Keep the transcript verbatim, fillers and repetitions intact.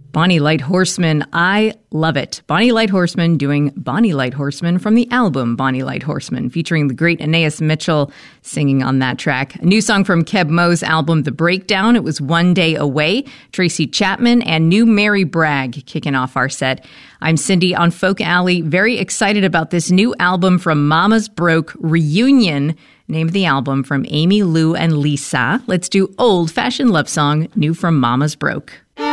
Bonnie Light Horseman, I love it. Bonnie Light Horseman doing Bonnie Light Horseman from the album Bonnie Light Horseman, featuring the great Anais Mitchell singing on that track. A new song from Keb Mo's album, The Breakdown. It was One Day Away. Tracy Chapman and New Mary Bragg kicking off our set. I'm Cindy on Folk Alley, very excited about this new album from Mama's Broke, Reunion. Name of the album from Amy Lou and Lisa. Let's do Old Fashioned Love Song, new from Mama's Broke.